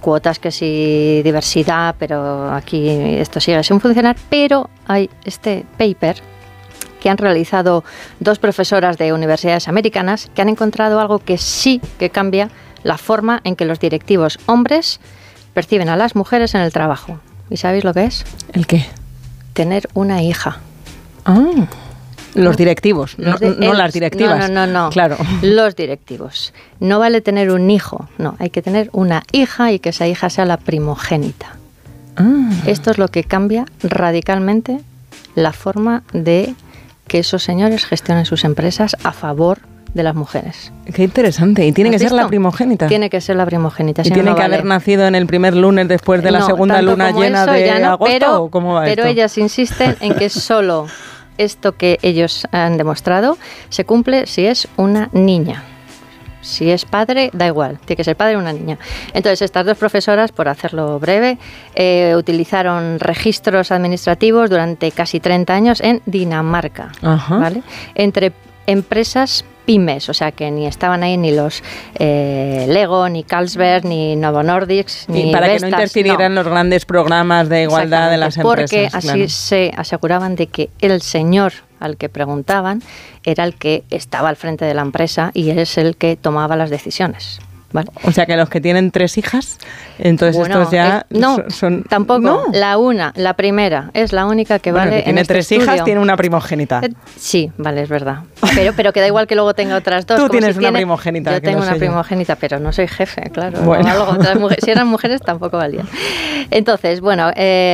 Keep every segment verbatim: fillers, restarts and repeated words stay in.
cuotas, que si diversidad, pero aquí esto sigue sin funcionar. Pero hay este paper que han realizado dos profesoras de universidades americanas que han encontrado algo que sí que cambia la forma en que los directivos hombres perciben a las mujeres en el trabajo. ¿Y sabéis lo que es? ¿El qué? Tener una hija. Ah, los directivos, los no, de, no el, las directivas. No, no, no, no. Claro. Los directivos. No vale tener un hijo, no, hay que tener una hija y que esa hija sea la primogénita. Ah. Esto es lo que cambia radicalmente la forma de que esos señores gestionen sus empresas a favor de las mujeres. Qué interesante. ¿Y tiene que ¿Has ser visto? la primogénita? Tiene que ser la primogénita. ¿Y Si tiene no, no que vale. haber nacido en el primer lunes después de la no, segunda luna llena eso, de no, agosto? Pero, ¿o cómo va pero esto? ellas insisten en que solo esto que ellos han demostrado se cumple si es una niña. Si es padre, da igual, tiene que ser padre o una niña. Entonces, estas dos profesoras, por hacerlo breve, eh, utilizaron registros administrativos durante casi treinta años en Dinamarca, Ajá. ¿vale? Entre empresas pymes, o sea que ni estaban ahí ni los eh, Lego, ni Carlsberg, ni Novo Nordisk, ni Y para Vestas, que no interfirieran no. los grandes programas de igualdad de las empresas. Porque así claro. se aseguraban de que el señor al que preguntaban era el que estaba al frente de la empresa y es el que tomaba las decisiones. ¿Vale? O sea que los que tienen tres hijas, entonces Bueno, estos ya es, no, son... tampoco. ¿No? La una, la primera, es la única que Bueno, vale que tiene en este tres estudio. hijas, tiene una primogénita. Eh, Sí, vale, es verdad. Pero, pero que da igual que luego tenga otras dos. Tú como tienes si una tiene, primogénita, Yo que tengo no una sé yo. primogénita, pero no soy jefe, claro. Bueno. Algo, otras mujeres, si eran mujeres tampoco valían. Entonces, bueno,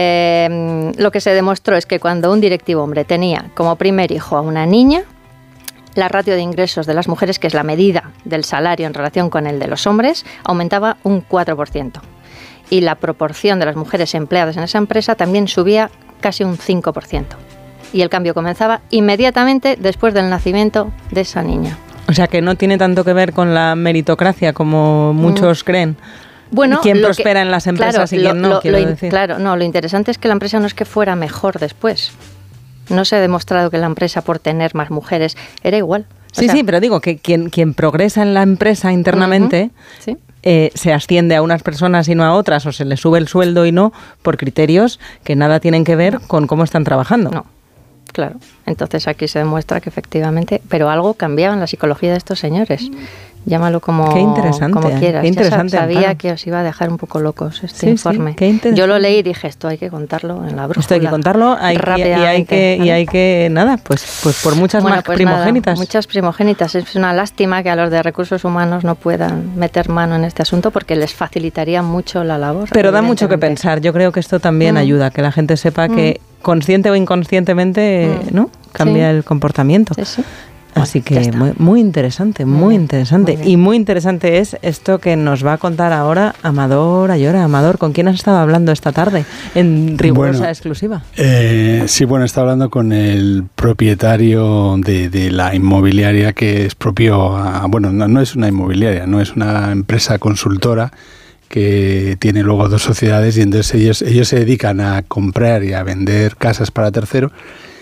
eh, lo que se demostró es que cuando un directivo hombre tenía como primer hijo a una niña, la ratio de ingresos de las mujeres, que es la medida del salario en relación con el de los hombres, aumentaba un cuatro por ciento. Y la proporción de las mujeres empleadas en esa empresa también subía casi un cinco por ciento. Y el cambio comenzaba inmediatamente después del nacimiento de esa niña. O sea que no tiene tanto que ver con la meritocracia como muchos mm. creen. Bueno, ¿Quién lo prospera que, en las empresas claro, y quién lo, no? Lo, quiero lo, decir. Claro, no, lo interesante es que la empresa no es que fuera mejor después. No se ha demostrado que la empresa, por tener más mujeres, era igual. O sí, sea, sí, pero digo que quien, quien progresa en la empresa internamente uh-huh, ¿sí? eh, se asciende a unas personas y no a otras, o se le sube el sueldo y no, por criterios que nada tienen que ver no. con cómo están trabajando. No, claro. Entonces aquí se demuestra que efectivamente, pero algo cambiaba en la psicología de estos señores. Llámalo como, qué interesante, como quieras. Qué interesante, ya sabía Amparo. que os iba a dejar un poco locos este sí, informe. Sí, qué interesante. Yo lo leí y dije, esto hay que contarlo en la brújula. Esto hay que contarlo hay, y, y hay que, ¿vale? y hay que, nada, pues, pues por muchas bueno, más pues primogénitas. Nada, muchas primogénitas. Es una lástima que a los de recursos humanos no puedan meter mano en este asunto porque les facilitaría mucho la labor. Pero da mucho que pensar. Yo creo que esto también mm. ayuda, que la gente sepa mm. que consciente o inconscientemente, mm. ¿no? Cambia sí. el comportamiento. Sí, sí. Así bueno, que muy, muy interesante, muy, muy interesante. Muy y muy interesante es esto que nos va a contar ahora Amador Ayora. Amador, ¿con quién has estado hablando esta tarde en rigurosa bueno, exclusiva? Eh, sí, bueno, he estado hablando con el propietario de, de la inmobiliaria que es propio a... Bueno, no, no es una inmobiliaria, no es una empresa consultora que tiene luego dos sociedades y entonces ellos, ellos se dedican a comprar y a vender casas para terceros.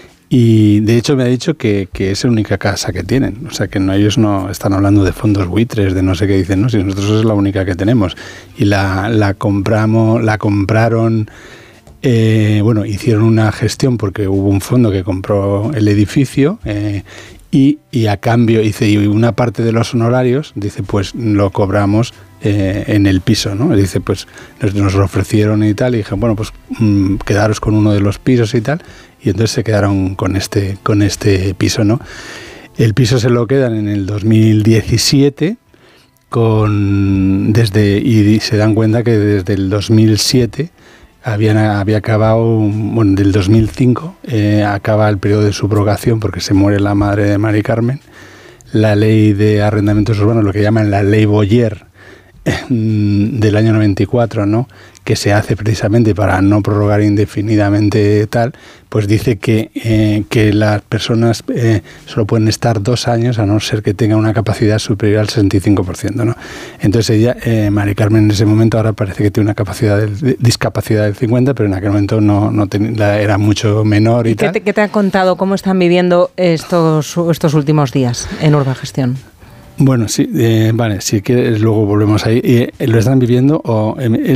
Y de hecho me ha dicho que, que es la única casa que tienen. O sea que no, ellos no están hablando de fondos buitres, de no sé qué dicen, no, si nosotros es la única que tenemos. Y la, la compramos, la compraron, eh, bueno, hicieron una gestión porque hubo un fondo que compró el edificio eh, y, y a cambio, dice, y una parte de los honorarios, dice, pues lo cobramos eh, en el piso, ¿no? Dice, pues nos, nos lo ofrecieron y tal, y dije, bueno, pues mmm, quedaros con uno de los pisos y tal. Y entonces se quedaron con este, con este piso, ¿no? El piso se lo quedan en el dos mil diecisiete con, desde, y se dan cuenta que desde el dos mil siete habían, había acabado, bueno, del dos mil cinco eh, acaba el periodo de subrogación porque se muere la madre de Mari Carmen. La ley de arrendamientos urbanos, lo que llaman la ley Boyer, del año noventa y cuatro, ¿no?, que se hace precisamente para no prorrogar indefinidamente tal, pues dice que, eh, que las personas eh, solo pueden estar dos años a no ser que tengan una capacidad superior al sesenta y cinco por ciento, ¿no? Entonces ella, eh, Mari Carmen, en ese momento ahora parece que tiene una capacidad de, de, discapacidad del cincuenta, pero en aquel momento no, no ten, la, era mucho menor y, ¿Y tal. ¿Qué te, qué te ha contado? ¿Cómo están viviendo estos, estos últimos días en Urbagestión? Bueno, sí, eh, vale, si quieres luego volvemos ahí. Eh, lo están viviendo, o eh,